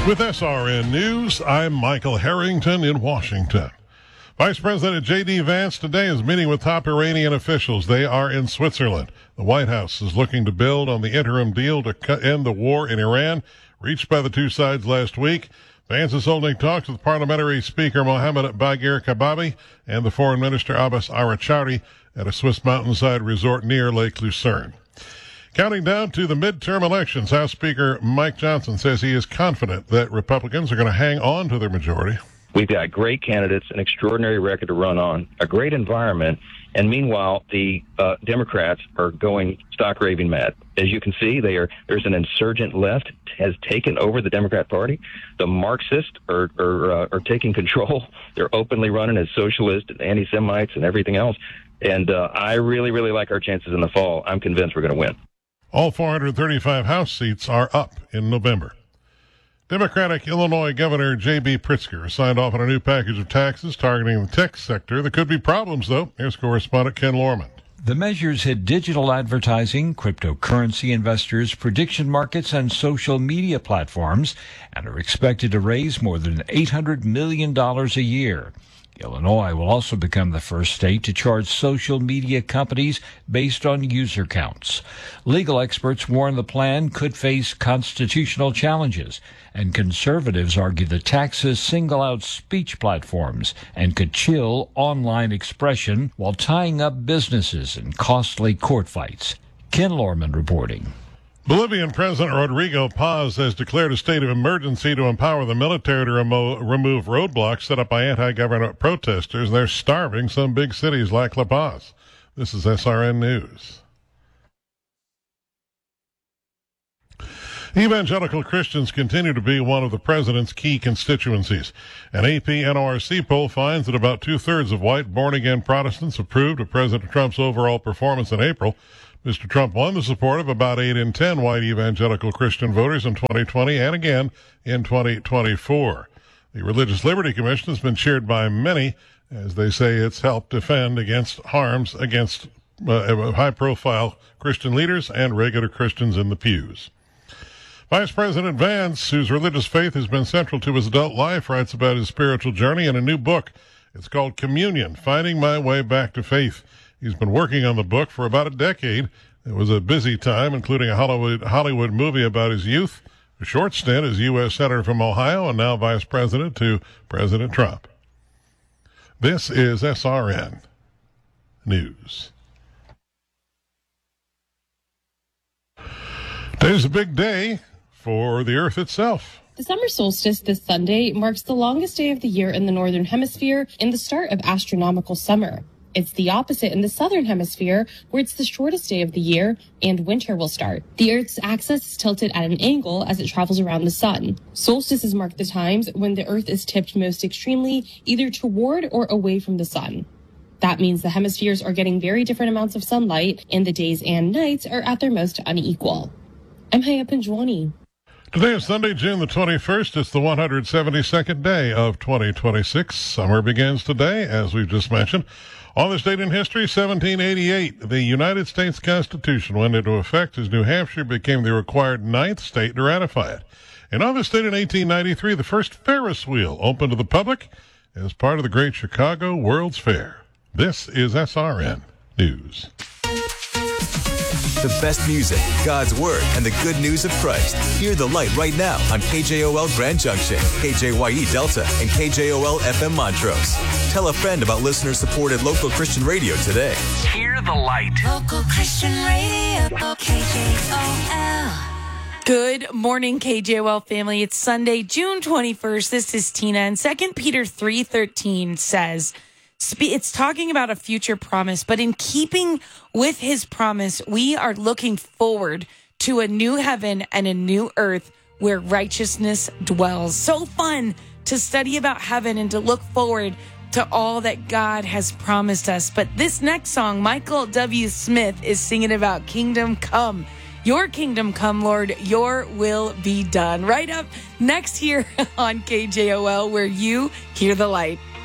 With SRN News, I'm Michael Harrington in Washington. Vice President J.D. Vance today is meeting with top Iranian officials. They are in Switzerland. The White House is looking to build on the interim deal to end the war in Iran, reached by the two sides last week. Vance is holding talks with Parliamentary Speaker Mohammed Bagher Kababi and the Foreign Minister Abbas Araghchi at a Swiss mountainside resort near Lake Lucerne. Counting down to the midterm elections, House Speaker Mike Johnson says he is confident that Republicans are going to hang on to their majority. We've got great candidates, an extraordinary record to run on, a great environment, and meanwhile, the Democrats are going stock raving mad. As you can see, there's an insurgent left has taken over the Democrat Party. The Marxists are taking control. They're openly running as socialists and anti-Semites and everything else. And I really, really like our chances in the fall. I'm convinced we're going to win. All 435 House seats are up in November. Democratic Illinois Governor J.B. Pritzker signed off on a new package of taxes targeting the tech sector. There could be problems, though. Here's correspondent Ken Lorman. The measures hit digital advertising, cryptocurrency investors, prediction markets, and social media platforms, and are expected to raise more than $800 million a year. Illinois will also become the first state to charge social media companies based on user counts. Legal experts warn the plan could face constitutional challenges, and conservatives argue the taxes single out speech platforms and could chill online expression while tying up businesses in costly court fights. Ken Lorman reporting. Bolivian President Rodrigo Paz has declared a state of emergency to empower the military to remove roadblocks set up by anti-government protesters. They're starving some big cities like La Paz. This is SRN News. Evangelical Christians continue to be one of the president's key constituencies. An AP NORC poll finds that about two-thirds of white born-again Protestants approved of President Trump's overall performance in April. Mr. Trump won the support of about 8 in 10 white evangelical Christian voters in 2020 and again in 2024. The Religious Liberty Commission has been cheered by many as they say it's helped defend against harms against high-profile Christian leaders and regular Christians in the pews. Vice President Vance, whose religious faith has been central to his adult life, writes about his spiritual journey in a new book. It's called Communion, Finding My Way Back to Faith. He's been working on the book for about a decade. It was a busy time, including a Hollywood movie about his youth, a short stint as U.S. Senator from Ohio, and now Vice President to President Trump. This is SRN News. Today's a big day for the Earth itself. The summer solstice this Sunday marks the longest day of the year in the Northern Hemisphere and the start of astronomical summer. It's the opposite in the Southern Hemisphere, where it's the shortest day of the year and winter will start. The Earth's axis is tilted at an angle as it travels around the sun. Solstices mark the times when the Earth is tipped most extremely, either toward or away from the sun. That means the hemispheres are getting very different amounts of sunlight, and the days and nights are at their most unequal. I'm Haya Panjwani. Today is Sunday, June the 21st. It's the 172nd day of 2026. Summer begins today, as we've just mentioned. On this date in history, 1788, the United States Constitution went into effect as New Hampshire became the required 9th state to ratify it. And on this date in 1893, the first Ferris wheel opened to the public as part of the Great Chicago World's Fair. This is SRN News. The best music, God's Word, and the good news of Christ. Hear the light right now on KJOL Grand Junction, KJYE Delta, and KJOL FM Montrose. Tell a friend about listener-supported local Christian radio today. Hear the light. Local Christian radio, KJOL. Good morning, KJOL family. It's Sunday, June 21st. This is Tina, and 2 Peter 3:13 says, it's talking about a future promise, but in keeping with his promise, we are looking forward to a new heaven and a new earth where righteousness dwells. So fun to study about heaven and to look forward to all that God has promised us. But this next song, Michael W. Smith is singing about kingdom come. Your kingdom come, Lord, your will be done. Right up next here on KJOL, where you hear the light.